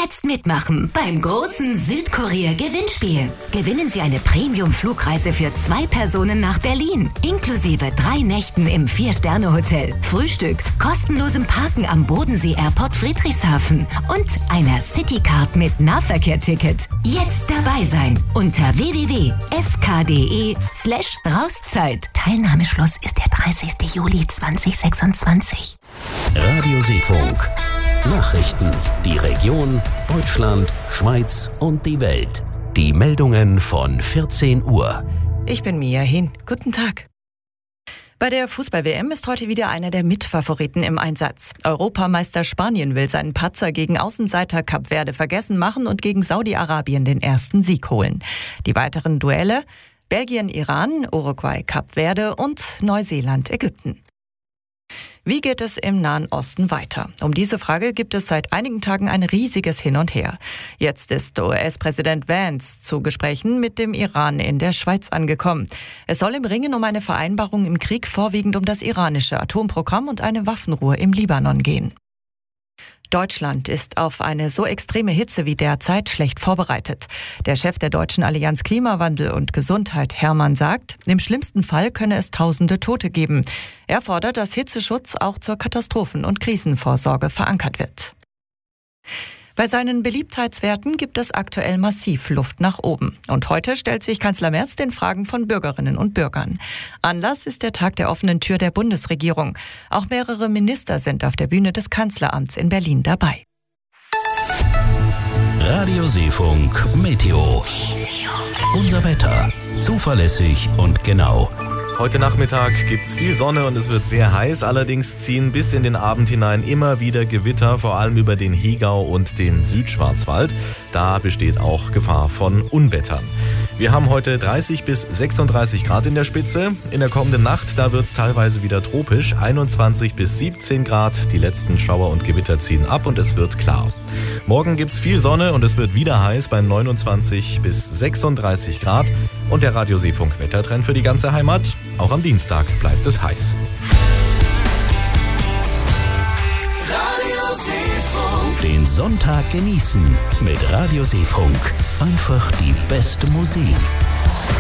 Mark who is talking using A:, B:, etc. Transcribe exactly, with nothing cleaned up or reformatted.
A: Jetzt mitmachen beim großen Südkorea-Gewinnspiel. Gewinnen Sie eine Premium-Flugreise für zwei Personen nach Berlin, inklusive drei Nächten im Vier-Sterne-Hotel, Frühstück, kostenlosem Parken am Bodensee Airport Friedrichshafen und einer Citycard mit Nahverkehr-Ticket. Jetzt dabei sein unter w w w punkt s k punkt d e slash Rauszeit. Teilnahmeschluss ist der dreißigster Juli zweitausendsechsundzwanzig.
B: Radio Seefunk. Nachrichten, die Region, Deutschland, Schweiz und die Welt. Die Meldungen von vierzehn Uhr.
C: Ich bin Mia Hin. Guten Tag. Bei der Fußball-W M ist heute wieder einer der Mitfavoriten im Einsatz. Europameister Spanien will seinen Patzer gegen Außenseiter Kap Verde vergessen machen und gegen Saudi-Arabien den ersten Sieg holen. Die weiteren Duelle: Belgien, Iran, Uruguay, Kap Verde und Neuseeland, Ägypten. Wie geht es im Nahen Osten weiter? Um diese Frage gibt es seit einigen Tagen ein riesiges Hin und Her. Jetzt ist U S-Präsident Vance zu Gesprächen mit dem Iran in der Schweiz angekommen. Es soll im Ringen um eine Vereinbarung im Krieg vorwiegend um das iranische Atomprogramm und eine Waffenruhe im Libanon gehen. Deutschland ist auf eine so extreme Hitze wie derzeit schlecht vorbereitet. Der Chef der Deutschen Allianz Klimawandel und Gesundheit, Hermann, sagt, im schlimmsten Fall könne es tausende Tote geben. Er fordert, dass Hitzeschutz auch zur Katastrophen- und Krisenvorsorge verankert wird. Bei seinen Beliebtheitswerten gibt es aktuell massiv Luft nach oben. Und heute stellt sich Kanzler Merz den Fragen von Bürgerinnen und Bürgern. Anlass ist der Tag der offenen Tür der Bundesregierung. Auch mehrere Minister sind auf der Bühne des Kanzleramts in Berlin dabei.
B: Radio Seefunk Meteo. Unser Wetter. Zuverlässig und genau.
D: Heute Nachmittag gibt's viel Sonne und es wird sehr heiß. Allerdings ziehen bis in den Abend hinein immer wieder Gewitter, vor allem über den Hegau und den Südschwarzwald. Da besteht auch Gefahr von Unwettern. Wir haben heute dreißig bis sechsunddreißig Grad in der Spitze. In der kommenden Nacht, da wird's teilweise wieder tropisch. einundzwanzig bis siebzehn Grad. Die letzten Schauer und Gewitter ziehen ab und es wird klar. Morgen gibt's viel Sonne und es wird wieder heiß bei neunundzwanzig bis sechsunddreißig Grad. Und der Radio Seefunk Wettertrend für die ganze Heimat. Auch am Dienstag bleibt es heiß.
B: Radio Seefunk. Den Sonntag genießen mit Radio Seefunk. Einfach die beste Musik.